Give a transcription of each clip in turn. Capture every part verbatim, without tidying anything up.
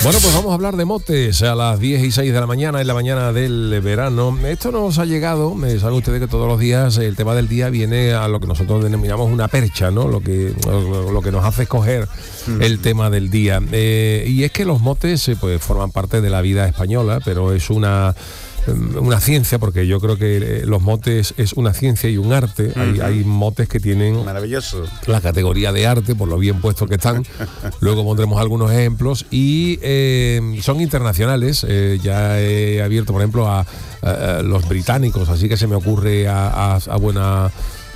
Bueno, pues vamos a hablar de motes a las diez y seis de la mañana, en la mañana del verano. Esto nos ha llegado, me saben ustedes que todos los días el tema del día viene a lo que nosotros denominamos una percha, ¿no? Lo que, lo, lo que nos hace escoger mm. el tema del día. Eh, y es que los motes eh, pues forman parte de la vida española, pero es una... una ciencia, porque yo creo que los motes es una ciencia y un arte. Uh-huh. hay, hay motes que tienen maravilloso la categoría de arte por lo bien puestos que están. Luego pondremos algunos ejemplos y eh, son internacionales. Eh, ya he abierto, por ejemplo, a, a, a los británicos, así que se me ocurre a, a, a buena...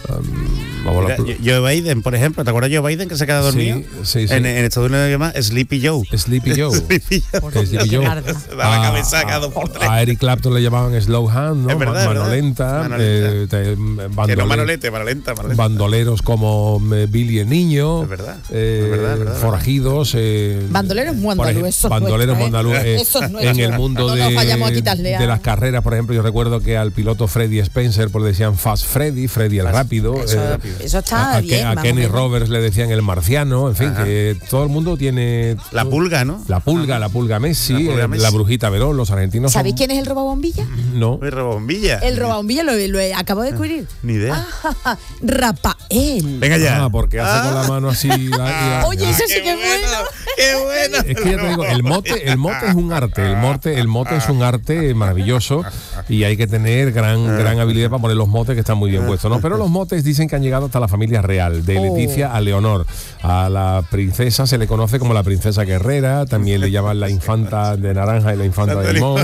Um, Mira, Joe Biden, por ejemplo, ¿te acuerdas de Joe Biden que se queda dormido? Sí, sí, sí. En, en Estados Unidos se llama Sleepy Joe. Sleepy Joe. Sleepy Joe. Sleepy Joe. Da la cabeza cada dos por tres. A Eric Clapton le llamaban Slow Hand, ¿no? Es verdad, mano ¿verdad? lenta. Mano eh, lenta. te, bandole, que no manolete, mano lenta, mano lenta. Bandoleros como eh, Billy el Niño. Es verdad. Eh, es verdad, es verdad forajidos. Eh, bandoleros muy andaluz. Bandoleros muy andaluz. Eh, en el mundo no de, de las carreras, por ejemplo, yo recuerdo que al piloto Freddy Spencer pues le decían Fast Freddy, Freddy el rápido. Eso, eh, eso está a, bien. A, a Kenny Roberts le decían el marciano, en fin, Ajá. que todo el mundo tiene... La pulga, ¿no? La pulga, Ajá. la pulga Messi, la, pulga Messi. La brujita Verón, los argentinos. ¿Sabéis son... quién es el robabombilla? No. ¿El robabombilla? El robabombilla lo, lo acabo de descubrir. Ni idea. Ah, Rafael. Venga ya. Ah, porque hace ah. con la mano así. La, la, Oye, eso sí que es bueno. ¡Qué bueno! Es que ya te digo, el mote, el mote es un arte, el mote, el mote es un arte maravilloso y hay que tener gran, gran habilidad para poner los motes que están muy bien puestos, ¿no? Pero los motes dicen que han llegado hasta la familia real, de Leticia a Leonor. A la princesa se le conoce como la princesa guerrera, también le llaman la infanta de naranja y la infanta de limón.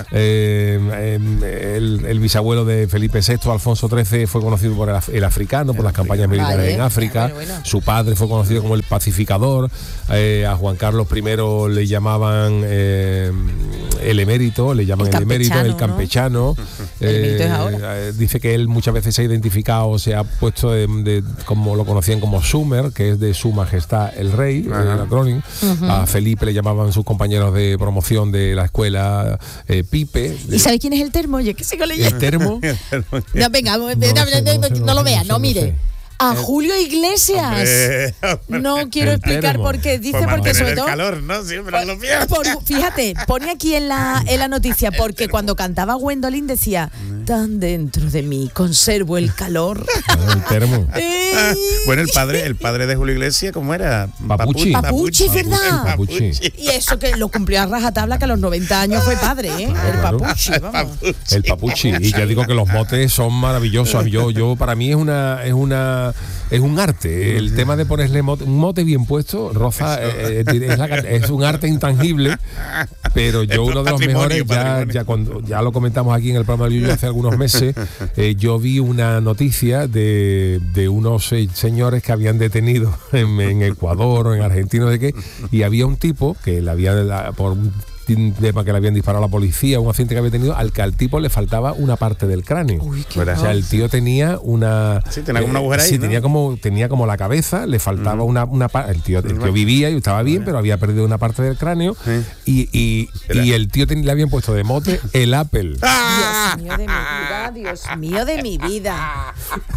Eh, eh, el, el bisabuelo de Felipe sexto, Alfonso trece, fue conocido por el, el africano, por las campañas militares vale, en África. Bueno, bueno. Su padre fue conocido como el pacificador. Eh, a Juan Carlos primero le llamaban eh, el emérito, le llaman el, el emérito, el campechano. ¿No? Eh, el ahora. Eh, dice que él muchas veces se ha identificado, se ha puesto de, de, como lo conocían como Sumer, que es de su majestad el rey, eh, la Cronin. Uh-huh. A Felipe le llamaban sus compañeros de promoción de la escuela eh, Pipe. ¿Y sabéis quién es el termo? Yo que sigo leyendo. ¿El termo? No, venga, no, no, no, no, no, no, no lo veas, no mire. A Julio Iglesias. Hombre, hombre. No quiero explicar por qué. Dice pues porque sobre todo. El calor, ¿no? Siempre por, lo por, fíjate, pone aquí en la, en la noticia, porque cuando cantaba Gwendolyn decía: tan dentro de mí conservo el calor. El termo. Bueno, el padre, el padre de Julio Iglesias, ¿cómo era? Papuchi. Papuchi, ¿verdad? Papuchi. Y eso que lo cumplió a rajatabla, que a los noventa años fue padre, ¿eh? El Papuchi, vamos. El Papuchi. Y ya digo que los motes son maravillosos. Yo, yo para mí es una, es una es un arte. El tema de ponerle mote, un mote bien puesto, roza, eh, es, la, es un arte intangible, pero yo uno de los mejores, ya, ya, cuando, ya lo comentamos aquí en el programa de Yuyu hace algunos meses, eh, yo vi una noticia de, de unos eh, señores que habían detenido en, en Ecuador o en Argentina, de qué, y había un tipo que le había, la, por un tema que le habían disparado a la policía, un accidente que había tenido, al que al tipo le faltaba una parte del cráneo. Uy, o sea, el tío tenía una... Sí, tenía como una agujera ahí, Sí, ¿no? tenía como, tenía como la cabeza, le faltaba uh-huh. una, una parte... El tío, el tío vivía y estaba bien, uh-huh. pero había perdido una parte del cráneo uh-huh. y, y, y el tío ten, le habían puesto de mote el Apple. Dios mío de mi vida, Dios mío de mi vida.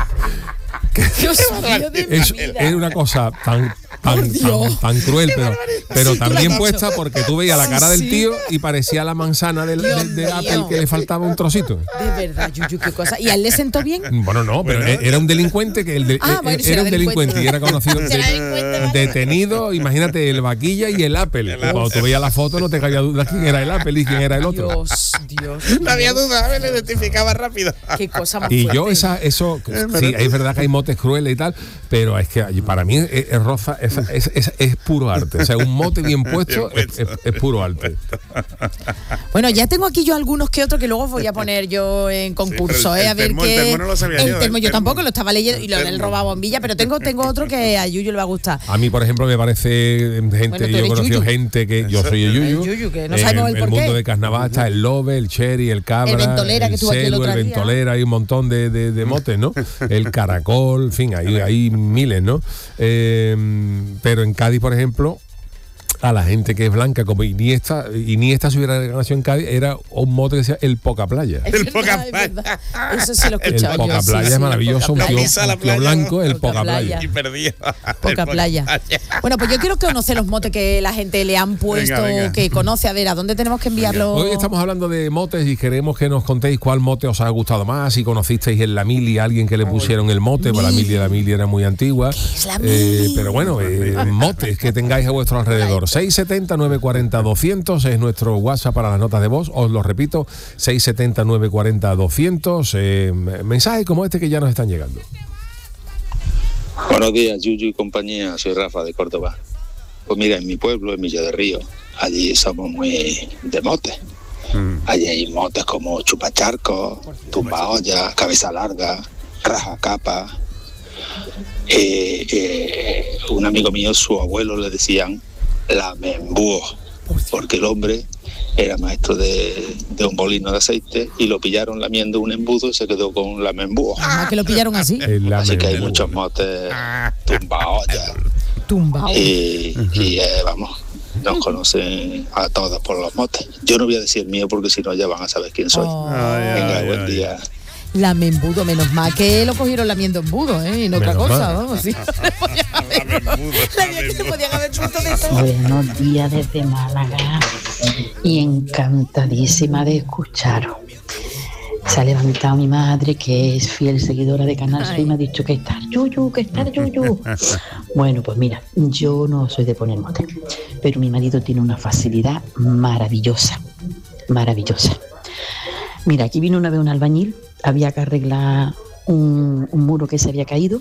Dios mío de mi es, vida. Es una cosa tan... Tan, tan, tan cruel, pero, pero sí, también puesta porque tú veías la cara del sí. tío y parecía la manzana del, del, de Apple que le faltaba un trocito. De verdad, Yuyu, qué cosa. ¿Y a él le sentó bien? Bueno, no, pero bueno, era un delincuente que el de, ah, bueno, era un delincuente, delincuente y era conocido de, detenido, imagínate, el vaquilla y el Apple. El Cuando tú veías la foto no te cabía duda quién era el Apple y quién era el otro. Dios, Dios. No había duda, me lo identificaba rápido. Qué cosa más Y fuerte. yo esa, eso, es sí, es verdad que hay motes crueles y tal, pero es que para mí es, es roza, es, es, es, es puro arte. O sea, un mote bien puesto, bien puesto. Es, es, es puro arte. Bueno, ya tengo aquí yo algunos que otros que luego voy a poner yo en concurso, sí, el, ¿eh? A ver termo, qué. El termo no lo sabía el yo. Termo el yo termo. tampoco lo estaba leyendo y lo del robabombilla, pero tengo, tengo otro que a Yuyu le va a gustar. A mí, por ejemplo, me parece gente, bueno, yo he conocido Yuyu. gente que yo soy el Yuyu. El Yuyu, que no sabemos el, el por qué. mundo de carnaval está el Lobe, el Cherry, el Cabra, el Ventolera, el que estuvo aquí el otro el Ventolera, hay un montón de, de, de motes, ¿no? El Caracol, en fin, hay, hay miles, ¿no? Eh, pero en Cádiz, por ejemplo, a la gente que es blanca, como Iniesta, Iniesta si hubiera nacido en Cádiz, era un mote que decía el poca playa. Es El verdad, poca es playa. verdad. Eso sí lo he El escuchado poca yo, sí, playa sí, es maravilloso, un poca tío, playa. Pisa la un tío playa, blanco, el poca poca playa. playa. Y perdido. Poca playa. Bueno, pues yo quiero conocer los motes que la gente le han puesto, Venga, venga. que conoce. A ver, ¿a dónde tenemos que enviarlo? Hoy estamos hablando de motes y queremos que nos contéis cuál mote os ha gustado más, si conocisteis en la mili a alguien que le pusieron el mote, porque la mili, la mili era muy antigua. es la Eh, mili? pero bueno, eh, motes que tengáis a vuestro alrededor. seis setenta, nueve cuarenta, doscientos es nuestro WhatsApp para las notas de voz. Os lo repito, seis setenta, nueve cuarenta, doscientos. Eh, mensajes como este que ya nos están llegando. Buenos días, Yuyu y compañía, soy Rafa de Córdoba. Pues mira, en mi pueblo, en Villa de Río, allí somos muy de motes. Mm. Allí hay motes como chupacharco, tumbaollas, cabeza larga, raja capa. Eh, eh, un amigo mío, su abuelo, le decían lamembúo, porque el hombre era maestro de, de un molino de aceite y lo pillaron lamiendo un embudo y se quedó con lamembúo. Ah, que lo pillaron así. El Así que hay lamembúo. muchos motes, tumbaollas. Tumbao. Y, y eh, vamos, nos conocen a todos por los motes. Yo no voy a decir el mío porque si no ya van a saber quién soy. Oh. Ay, Venga, ay, buen ay. día. Lamembudo, menos mal que lo cogieron lamiendo embudo, ¿eh? Y no otra Menos cosa, mal. vamos. Sí. Lamembudo, La verdad que te podían haber puesto de todo. Buenos días desde Málaga y encantadísima de escucharos. Se ha levantado mi madre, que es fiel seguidora de Canal Sur, y me ha dicho que está Yuyu, que está Yuyu. Bueno, pues mira, yo no soy de poner mote, pero mi marido tiene una facilidad maravillosa, maravillosa. Mira, aquí vino una vez un albañil, había que arreglar un, un muro que se había caído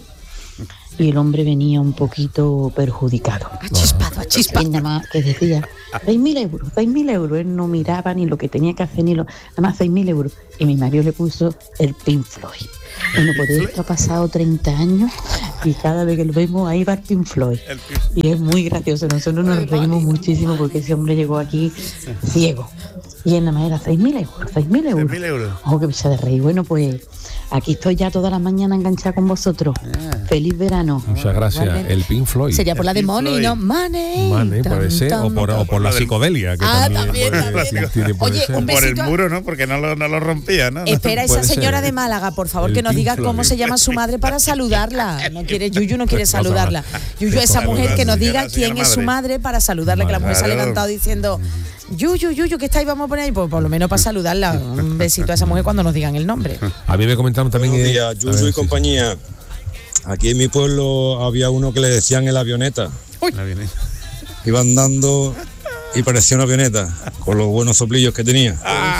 y el hombre venía un poquito perjudicado. Achispado, achispado. Él nada más que decía, seis mil euros, seis mil euros. Él no miraba ni lo que tenía que hacer, ni lo, nada más seis mil euros. Y mi marido le puso el Pink Floyd. Bueno, pues de esto ha pasado treinta años y cada vez que lo vemos ahí va el Pink Floyd. Y es muy gracioso, nosotros nos reímos muchísimo porque ese hombre llegó aquí ciego. Y él nada más era seis mil euros, seis mil euros. seis mil euros. Ojo, que pisa de reír. Bueno, pues aquí estoy ya todas las mañanas enganchada con vosotros. Feliz verano. Muchas gracias. Igualmente. El Pink Floyd. Sería por la de Pink Money, Floyd. ¿no? Money. Money, puede ser, o por, o por la psicodelia. Que Ah, también, también, puede- también. tiene- puede Oye, ser. un Por el besito a- muro, ¿no? Porque no lo, no lo rompía, ¿no? Espera, esa Puede ser. señora de Málaga, por favor, El que nos Pink diga Floyd. cómo se llama su madre para saludarla. No quiere, Yuyu no quiere Qué cosa saludarla. más. Yuyu, Qué esa cosa mujer más. que nos Señora, diga quién señora es su madre. madre para saludarla, que la mujer se ha Claro. levantado diciendo, Yuyu, Yuyu, que está ahí, vamos a poner ahí, pues por lo menos para saludarla. Un besito a esa mujer cuando nos digan el nombre. A mí me comentaron también. Buenos eh, días, a ver, Yuyu sí, y sí. compañía. Aquí en mi pueblo había uno que le decían el avioneta. La viene. Iba andando y parecía una avioneta, con los buenos soplillos que tenía.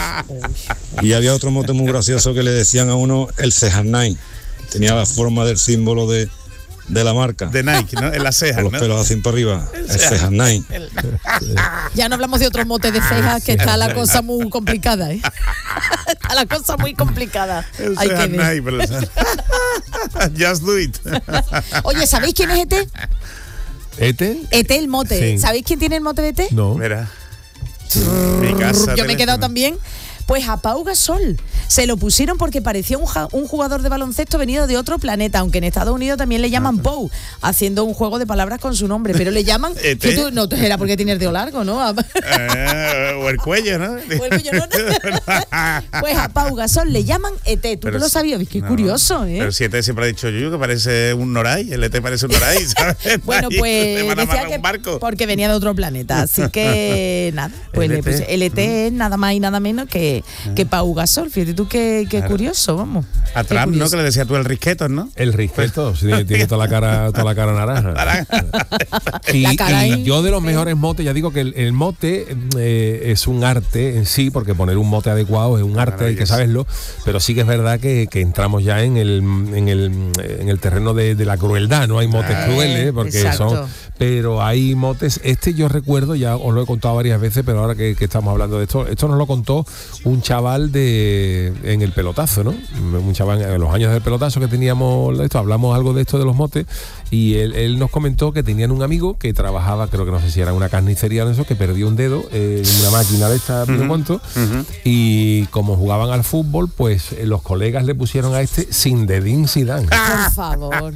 Y había otro mote muy gracioso que le decían a uno el Cejarnay. Tenía la forma del símbolo de, de la marca, De Nike, ¿no? En las cejas, con los ¿no? pelos así para arriba. El Cejarnay. Ya no hablamos de otros motes de cejas, que está la cosa muy complicada, ¿eh? Está la cosa muy complicada. El Hay que cejas ver. Nike, pero el- Just do it. Oye, ¿sabéis quién es Ete? ¿Este? Ete el mote. Sí. ¿Sabéis quién tiene el mote de Ete? No. Mira. Mi casa. Yo me he quedado teléfono. también. Pues a Pau Gasol se lo pusieron porque parecía un, ja- un jugador de baloncesto venido de otro planeta, aunque en Estados Unidos también le llaman Pau, haciendo un juego de palabras con su nombre, pero le llaman ¿Ete? que tú, no era porque tiene el dedo largo, ¿no? Eh, o el cuello, ¿no? Pues yo no- Pues a Pau Gasol le llaman E T, tú Pero no lo sí, sabías, qué no. curioso, ¿eh? Pero si este siempre ha dicho Yuyu que parece un Noray, el E T parece un Noray, ¿sabes? Bueno, Ahí pues le van a decía amarrar que un barco. porque venía de otro planeta, así que nada, pues El le E T. puse- el E T es nada más y nada menos que, que Pau Gasol, fíjate tú qué, qué Claro. curioso, vamos. A Qué Trump, ¿no? curioso. Que le decía tú el risqueto, ¿no? El risqueto, sí, tiene, tiene toda la cara, toda la cara naranja. Y, La cara y ahí, yo de los sí. mejores motes, ya digo que el, el mote eh, es un arte en sí, porque poner un mote adecuado es un arte, hay que saberlo, pero sí que es verdad que, que entramos ya en el, en el, en el terreno de, de la crueldad, no hay motes Ah, crueles, porque exacto. son, pero hay motes, este yo recuerdo, ya os lo he contado varias veces, pero ahora que, que estamos hablando de esto, esto nos lo contó un chaval de en el pelotazo, ¿no? Un chaval en los años del pelotazo que teníamos esto, hablamos algo de esto de los motes, y él, él nos comentó que tenían un amigo que trabajaba, creo que no sé si era una carnicería o eso, que perdió un dedo en una máquina de esta, no sé cuánto, uh-huh. y como jugaban al fútbol, pues eh, los colegas le pusieron a este Zinedine Zidane. Por favor,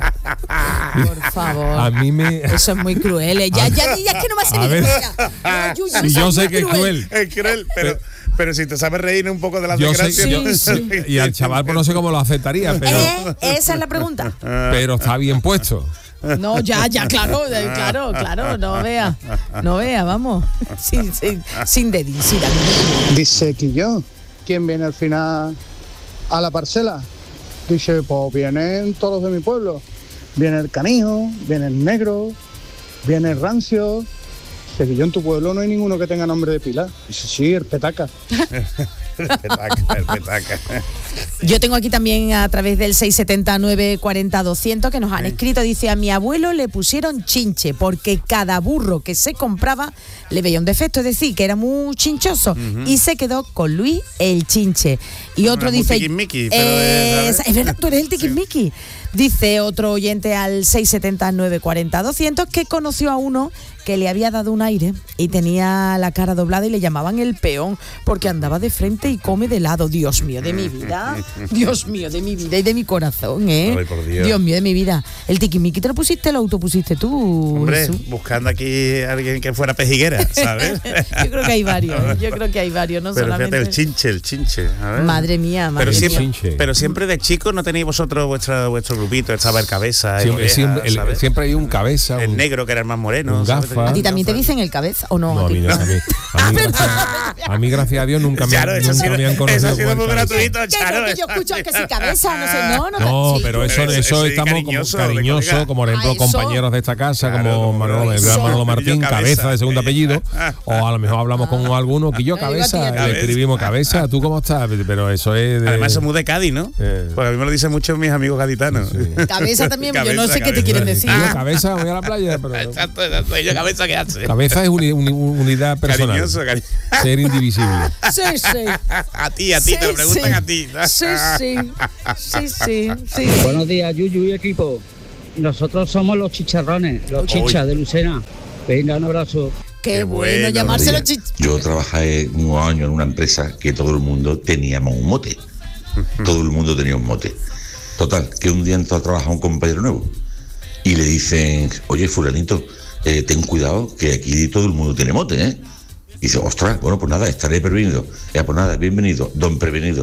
por favor. A mí me... Eso es muy cruel, ¿eh? Ya, ya, ya, es que no me hace ni idea. No, yo, sí, yo sé que es cruel. Es cruel, pero... Pero si te sabes reír un poco de las yo desgracias. Sé, yo, sí. Y al chaval pues no sé cómo lo aceptaría, pero... ¿Eh? Esa es la pregunta. Pero está bien puesto. No, ya, ya, claro, claro, claro, no vea, no vea, vamos. Sin, sin, sin dedicidad. Dice Quillo, ¿quién viene al final a la parcela? Dice, pues vienen todos de mi pueblo. Viene el Canijo, viene el Negro, viene el Rancio. Que yo en tu pueblo no hay ninguno que tenga nombre de pila. Dice, sí, el Petaca. el Petaca, el Petaca. Yo tengo aquí también a través del seis setenta, nueve cuarenta, doscientos que nos han escrito, dice, a mi abuelo le pusieron chinche porque cada burro que se compraba le veía un defecto, es decir, que era muy chinchoso, uh-huh. y se quedó con Luis el chinche. Y otro no, dice, eh, es, es verdad, tú eres el tiquismiqui. Sí. Dice otro oyente al seis setenta, nueve cuarenta, doscientos que conoció a uno que le había dado un aire y tenía la cara doblada y le llamaban el peón porque andaba de frente y come de lado. Dios mío de mi vida, Dios mío de mi vida y de mi corazón, ¿eh? Ay, por Dios. Dios mío de mi vida. ¿El tiquismiqui te lo pusiste, lo autopusiste tú? Hombre, Jesús? Buscando aquí a alguien que fuera pejiguera, ¿sabes? Yo creo que hay varios, ¿eh? Yo creo que hay varios, no pero solamente... fíjate, el chinche, el chinche. A ver. Madre mía, madre pero mía. siempre, Chinche. Pero siempre de chicos no tenéis vosotros vuestro, vuestro grupito, estaba el cabeza, siempre, el oreja, siempre, el, siempre hay un cabeza, un, el negro que era el más moreno, un gafa. ¿A ti también te dicen el cabeza o no? No, a mí no, a mí, a mí, gracias, a mí gracias a Dios nunca me, Charo, nunca sido, me han conocido. Eso ha sido muy gratuito, ¿Qué, Charo. que yo escucho que si cabeza, no sé, no, no. No, sí, pero eso, pero eso, eso estamos cariñoso, como cariñosos, como por ejemplo ah, eso. compañeros de esta casa, Claro, como Manolo, el gran Manolo Martín, cabeza. cabeza de segundo apellido, o a lo mejor hablamos con alguno que yo cabeza, le escribimos cabeza, ¿tú cómo estás? Pero eso es de... Además somos de Cádiz, ¿no? Eh. Porque a mí me lo dicen muchos mis amigos gaditanos. Sí. Cabeza también, cabeza, yo no sé cabeza. qué te quieren decir. Yo cabeza, voy a la playa, pero... Exacto, exacto. ¿Y yo cabeza qué hace? Cabeza es uni, uni, unidad personal. Cariñoso, cari... Ser indivisible. Sí, sí. A ti, a ti, sí, te lo preguntan sí. a ti. Sí, sí. Sí, sí, sí. Buenos días, Yuyu y equipo. Nosotros somos los chicharrones, los chichas de Lucena. Venga, un abrazo. Qué, Qué bueno, bueno, llamárselo chichas. Yo trabajé unos años en una empresa que todo el mundo teníamos un mote. Todo el mundo tenía un mote. Total, que un día entró a trabajar un compañero nuevo y le dicen, oye, fulanito, eh, ten cuidado que aquí todo el mundo tiene mote, ¿eh? Y dice, ostras, bueno, pues nada, estaré prevenido. Ya, pues nada, bienvenido, don prevenido.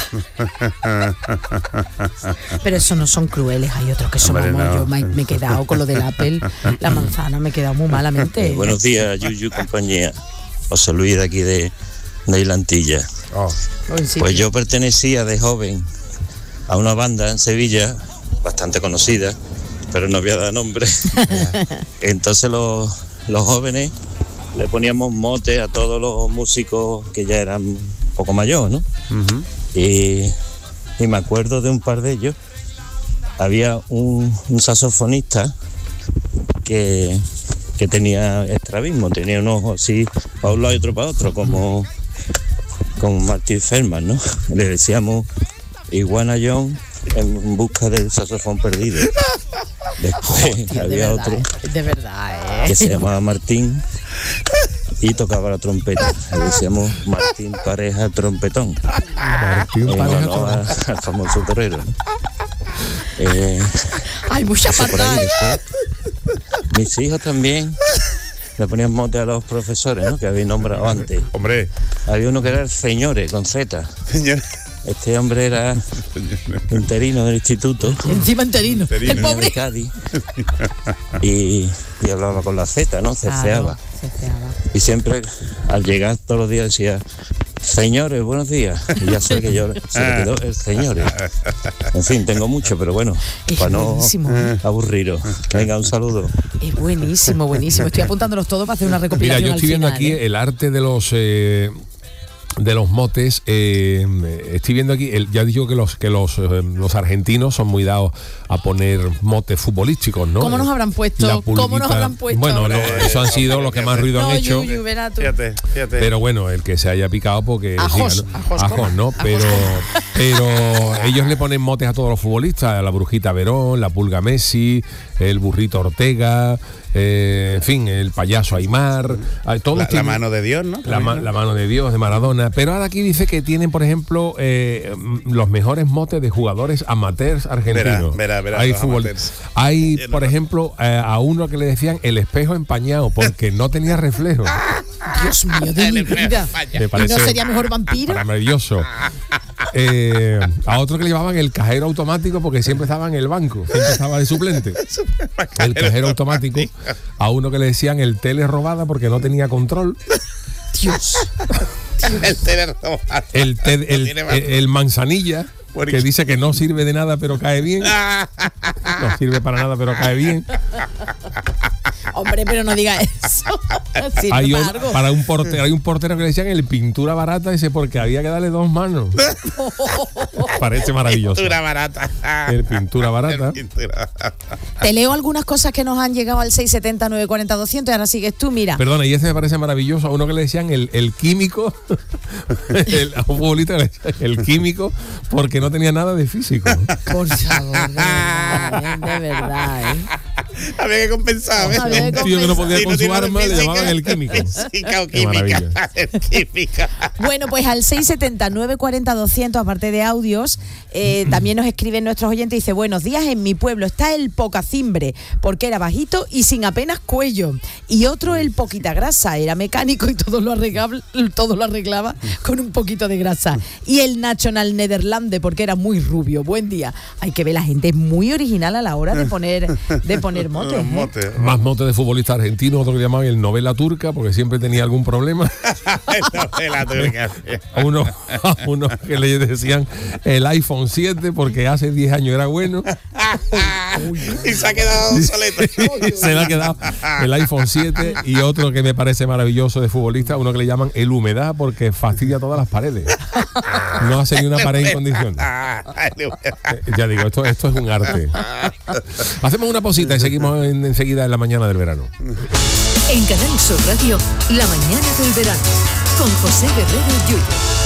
Pero eso no son crueles, hay otros que son Hombre, como no. yo me, me he quedado con lo del Apple, la manzana, me he quedado muy malamente. Eh, buenos días, Yuyu compañía. José Luis de aquí de, de Islantilla. Oh. Pues yo pertenecía de joven a una banda en Sevilla, bastante conocida, pero no voy a dar nombre. Entonces los, los jóvenes le poníamos mote a todos los músicos que ya eran un poco mayores, ¿no? Uh-huh. Y, y me acuerdo de un par de ellos. Había un, un saxofonista que, que tenía estrabismo, tenía un ojo así para un lado y otro para otro, como, como Martin Feldman, ¿no? Le decíamos Iguana John en busca del saxofón perdido. Después Tío, había de otro verdad, de verdad, ¿eh? que se llamaba Martín y tocaba la trompeta. Le decíamos Martín Pareja Trompetón. Martín En Pareja honor a- al famoso torero, ¿no? Eh, Hay mucha eso por ahí. patada. Después, mis hijos también le ponían mote a los profesores, ¿no? Que habéis nombrado antes. Hombre, Había uno que era el Señores, con Z. señor. Este hombre era interino del instituto Encima enterino. Enterino. El de pobre. Cádiz y, y hablaba con la Z, ¿no? Ceceaba. Claro, ceceaba. Y siempre al llegar todos los días decía, señores, buenos días. Y ya sé que yo se le quedó el señores. En fin, tengo mucho, pero bueno, Es para no buenísimo, ¿eh? aburriros. Venga, un saludo. Es buenísimo, buenísimo. Estoy apuntándolos todos para hacer una Mira, recopilación yo estoy al viendo final, aquí ¿eh? el arte de los... Eh, de los motes, eh, estoy viendo aquí, el, ya digo que los que los, eh, los argentinos son muy dados a poner motes futbolísticos, ¿no? ¿Cómo nos habrán puesto? ¿Cómo nos habrán puesto? Bueno, no, eso han sido los que más ruido no, han hecho. Yuyu, verá tú. Fíjate, fíjate. Pero bueno, el que se haya picado porque Ajos, siga, ¿no? ajos, Ajos, ¿no? Pero, pero ellos le ponen motes a todos los futbolistas, a la Brujita Verón, la Pulga Messi, el Burrito Ortega, eh, en fin, el payaso Aymar, todos la, tienen, la mano de Dios, ¿no? La, ma, la mano de Dios de Maradona. Pero ahora aquí dice que tienen, por ejemplo, eh, los mejores motes de jugadores amateurs argentinos. Verá, verá, verá, hay fútbol, hay, por ejemplo, eh, a uno que le decían el espejo empañado porque no tenía reflejo. Dios mío de mi vida. Me parece ¿Y no sería mejor vampiro? Maravilloso. Eh, a otro que le llamaban el cajero automático porque siempre estaba en el banco, siempre estaba de suplente. El cajero automático. A uno que le decían el tele robada porque no tenía control. Dios. El tele robada. El, te, el, el, el manzanilla, que dice que no sirve de nada pero cae bien. No sirve para nada pero cae bien. Hombre, pero no diga eso. Sí, hay, un, para un portero, hay un portero que le decían el pintura barata, ese porque había que darle dos manos. Parece maravilloso. Pintura barata. El pintura barata. El pintura. Te leo algunas cosas que nos han llegado al seis setenta, nueve cuarenta, doscientos y ahora sigues tú, mira. Perdona, y ese me parece maravilloso. A uno que le decían el, el químico, el, a un futbolista le decían el químico porque no tenía nada de físico. Por favor, de verdad, de verdad, ¿eh? Había que compensar, ¿ves? Un tío que no podía sí, con no su arma le llamaban el químico. Física o química. química. Bueno, pues al seis setenta, nueve cuarenta, doscientos, aparte de audios, eh, también nos escriben nuestros oyentes y dice: buenos días, en mi pueblo está el Pocacimbre, porque era bajito y sin apenas cuello. Y otro, el Poquita Grasa, era mecánico y todo lo arreglaba, todo lo arreglaba con un poquito de grasa. Y el National Nederlande, porque era muy rubio. Buen día. Hay que ver, la gente es muy original a la hora de poner, de poner motes. ¿eh? motes. Más motes de futbolista argentino, otro que llamaban el novela turca, porque siempre tenía algún problema. novela turca. A uno, a uno que le decían el iPhone siete, porque hace diez años era bueno. Y se ha quedado obsoleto. Se le ha quedado el iPhone siete. Y otro que me parece maravilloso de futbolista, uno que le llaman el humedad, porque fastidia todas las paredes. No hace ni una pared en condiciones. Ya digo, esto, esto es un arte. Hacemos una pausita y seguimos en, enseguida en la mañana del verano. En Canal Sur Radio, la mañana del verano, con José Guerrero Yuyu.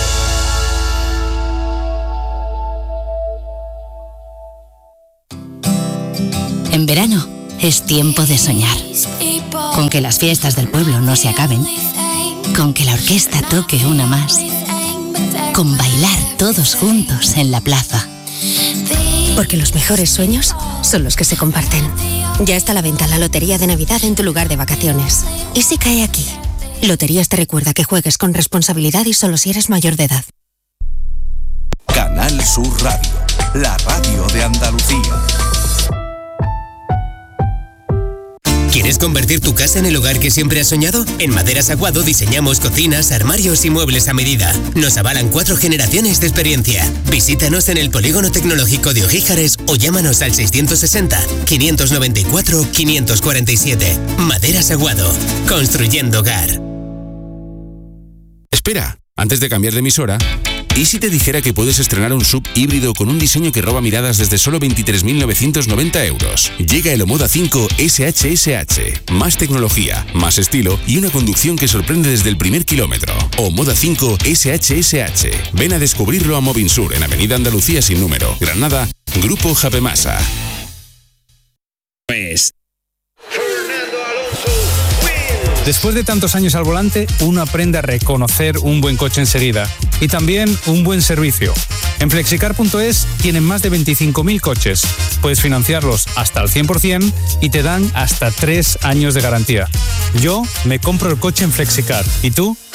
En verano es tiempo de soñar. Con que las fiestas del pueblo no se acaben. Con que la orquesta toque una más. Con bailar todos juntos en la plaza. Porque los mejores sueños son los que se comparten. Ya está a la venta la Lotería de Navidad en tu lugar de vacaciones. ¿Y si cae aquí? Loterías te recuerda que juegues con responsabilidad y solo si eres mayor de edad. Canal Sur Radio, la radio de Andalucía. ¿Quieres convertir tu casa en el hogar que siempre has soñado? En Maderas Aguado diseñamos cocinas, armarios y muebles a medida. Nos avalan cuatro generaciones de experiencia. Visítanos en el Polígono Tecnológico de Ojíjares o llámanos al seiscientos sesenta, quinientos noventa y cuatro, quinientos cuarenta y siete. Maderas Aguado. Construyendo hogar. Espera, antes de cambiar de emisora, ¿y si te dijera que puedes estrenar un sub híbrido con un diseño que roba miradas desde solo veintitrés mil novecientos noventa euros? Llega el Omoda cinco S H S H. Más tecnología, más estilo y una conducción que sorprende desde el primer kilómetro. Omoda cinco S H S H. Ven a descubrirlo a Movinsur en Avenida Andalucía sin número, Granada, Grupo Japemasa. Pues... Después de tantos años al volante, uno aprende a reconocer un buen coche enseguida y también un buen servicio. En flexicar punto es tienen más de veinticinco mil coches. Puedes financiarlos hasta el cien por ciento y te dan hasta tres años de garantía. Yo me compro el coche en Flexicar. ¿Y tú?